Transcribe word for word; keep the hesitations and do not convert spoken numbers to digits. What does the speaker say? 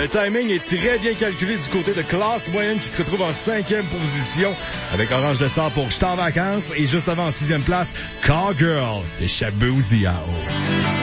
Le timing est très bien calculé du côté de Classe Moyenne qui se retrouve en cinquième position avec Orange de Sort pour J'suis en vacances et juste avant en sixième place, Cowgirl de Shabuzi A O.